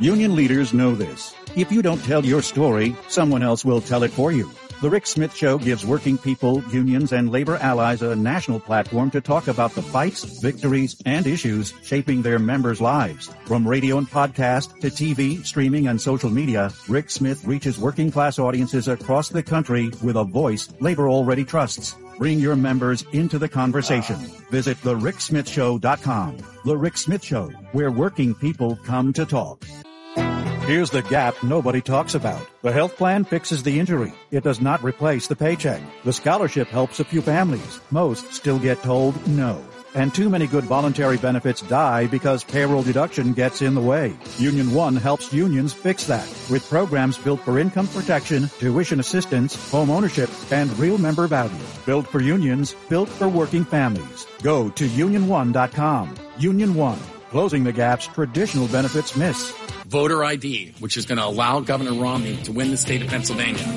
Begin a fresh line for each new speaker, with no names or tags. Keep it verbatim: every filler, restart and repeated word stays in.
Union leaders know this. If you don't tell your story, someone else will tell it for you. The Rick Smith Show gives working people, unions, and labor allies a national platform to talk about the fights, victories, and issues shaping their members' lives. From radio and podcast to T V, streaming, and social media, Rick Smith reaches working-class audiences across the country with a voice labor already trusts. Bring your members into the conversation. Visit the rick smith show dot com. The Rick Smith Show, where working people come to talk. Here's the gap nobody talks about. The health plan fixes the injury. It does not replace the paycheck. The scholarship helps a few families. Most still get told no. And too many good voluntary benefits die because payroll deduction gets in the way. Union One helps unions fix that with programs built for income protection, tuition assistance, home ownership, and real member value. Built for unions, built for working families. Go to union one dot com. Union One, closing the gaps traditional benefits miss.
Voter I D, which is going to allow Governor Romney to win the state of Pennsylvania.